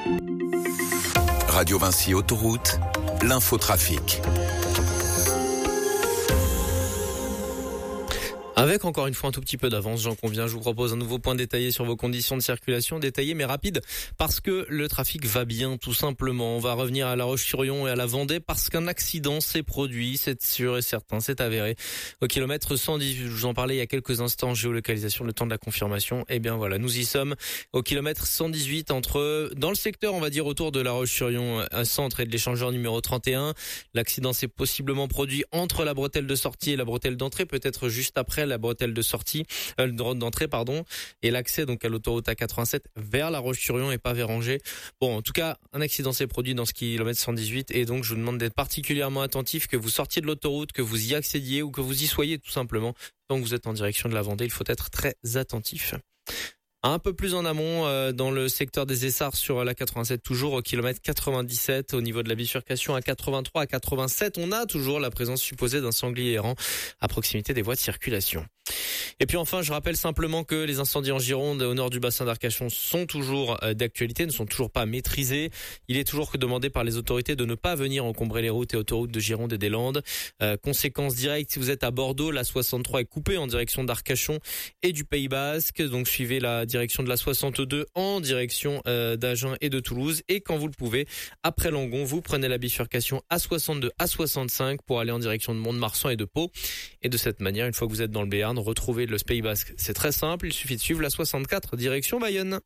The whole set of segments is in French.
Radio Vinci Autoroute, l'infotrafic. Avec encore une fois un tout petit peu d'avance, j'en conviens, je vous propose un nouveau point détaillé sur vos conditions de circulation, détaillé mais rapide, parce que le trafic va bien tout simplement. On va revenir à La Roche-sur-Yon et à la Vendée parce qu'un accident s'est produit, c'est sûr et certain, c'est avéré. Au kilomètre 110, je vous en parlais il y a quelques instants, géolocalisation, le temps de la confirmation. Eh bien voilà, nous y sommes au kilomètre 118 dans le secteur, on va dire autour de La Roche-sur-Yon, centre et de l'échangeur numéro 31. L'accident s'est possiblement produit entre la bretelle de sortie et la bretelle d'entrée, peut-être juste après la bretelle de sortie, d'entrée, et l'accès donc à l'autoroute A87 vers La Roche-sur-Yon et pas vers Angers. Bon, en tout cas, un accident s'est produit dans ce kilomètre 118 et donc je vous demande d'être particulièrement attentif, que vous sortiez de l'autoroute, que vous y accédiez ou que vous y soyez tout simplement. Tant que vous êtes en direction de la Vendée, il faut être très attentif. Un peu plus en amont, dans le secteur des Essarts sur la 87, toujours au kilomètre 97, au niveau de la bifurcation à 83 à 87, on a toujours la présence supposée d'un sanglier errant à proximité des voies de circulation. Et puis enfin, je rappelle simplement que les incendies en Gironde, au nord du bassin d'Arcachon, sont toujours d'actualité, ne sont toujours pas maîtrisés. Il est toujours demandé par les autorités de ne pas venir encombrer les routes et autoroutes de Gironde et des Landes. Conséquence directe, si vous êtes à Bordeaux, la 63 est coupée en direction d'Arcachon et du Pays Basque. Donc suivez la direction de la 62 en direction d'Agen et de Toulouse. Et quand vous le pouvez, après Langon, vous prenez la bifurcation A62, A65 pour aller en direction de Mont-de-Marsan et de Pau. Et de cette manière, une fois que vous êtes dans le Béarn, retrouvez le Pays Basque. C'est très simple, il suffit de suivre la 64 direction Bayonne.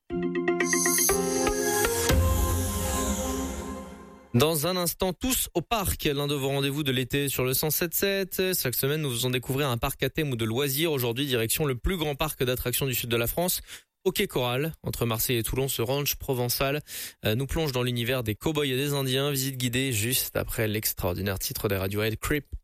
Dans un instant, tous au parc, l'un de vos rendez-vous de l'été sur le 107.7. Chaque semaine, nous vous en découvrir un parc à thème ou de loisirs. Aujourd'hui, direction le plus grand parc d'attractions du sud de la France. Au Quai Coral, entre Marseille et Toulon, ce ranch provençal nous plonge dans l'univers des cow-boys et des Indiens. Visite guidée juste après l'extraordinaire titre des Radiohead, Creep.